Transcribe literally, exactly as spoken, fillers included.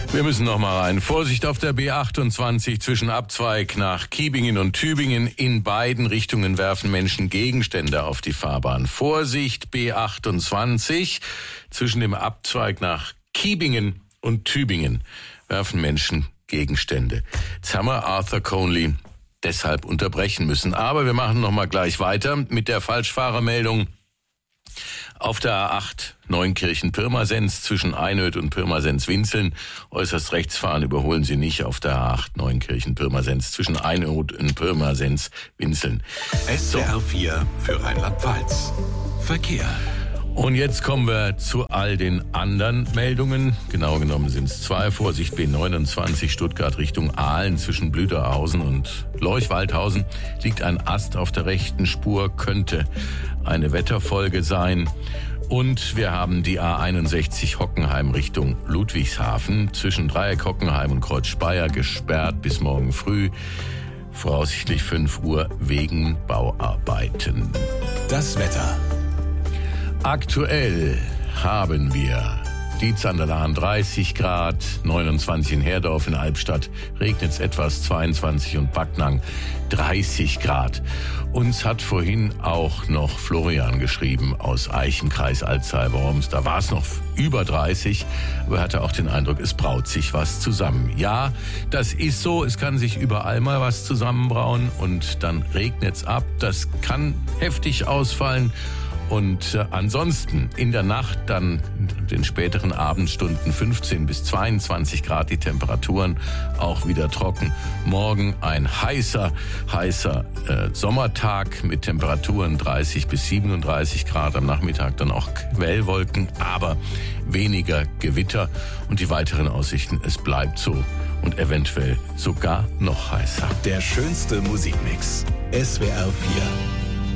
Wir müssen noch mal rein. Vorsicht auf der B achtundzwanzig zwischen Abzweig nach Kiebingen und Tübingen. In beiden Richtungen werfen Menschen Gegenstände auf die Fahrbahn. Vorsicht B achtundzwanzig zwischen dem Abzweig nach Kiebingen und Tübingen werfen Menschen Gegenstände. Jetzt haben wir Arthur Conley deshalb unterbrechen müssen. Aber wir machen noch mal gleich weiter mit der Falschfahrermeldung. Auf der A acht Neunkirchen-Pirmasens zwischen Einöd und Pirmasens-Winzeln. Äußerst rechts fahren überholen Sie nicht auf der A acht Neunkirchen-Pirmasens zwischen Einöd und Pirmasens-Winzeln. S W R vier für Rheinland-Pfalz. Verkehr. Und jetzt kommen wir zu all den anderen Meldungen. Genau genommen sind es zwei. Vorsicht B neunundzwanzig Stuttgart Richtung Aalen zwischen Blüderhausen und Lorch-Waldhausen liegt ein Ast auf der rechten Spur, könnte eine Wetterfolge sein. Und wir haben die A einundsechzig Hockenheim Richtung Ludwigshafen zwischen Dreieck Hockenheim und Kreuz Speyer gesperrt bis morgen früh, voraussichtlich fünf Uhr wegen Bauarbeiten. Das Wetter. Aktuell haben wir die Zanderlahn dreißig Grad, neunundzwanzig in Herdorf, in Albstadt regnet's etwas, zweiundzwanzig und Backnang dreißig Grad. Uns hat vorhin auch noch Florian geschrieben aus Eichenkreis Alzey-Worms. Da war es noch über dreißig, aber er hatte auch den Eindruck, es braut sich was zusammen. Ja, das ist so, es kann sich überall mal was zusammenbrauen und dann regnet's ab. Das kann heftig ausfallen. Und äh, ansonsten in der Nacht dann in den späteren Abendstunden fünfzehn bis zweiundzwanzig Grad die Temperaturen, auch wieder trocken. Morgen ein heißer, heißer äh, Sommertag mit Temperaturen dreißig bis siebenunddreißig Grad. Am Nachmittag dann auch Quellwolken, aber weniger Gewitter. Und die weiteren Aussichten, es bleibt so und eventuell sogar noch heißer. Der schönste Musikmix. S W R vier.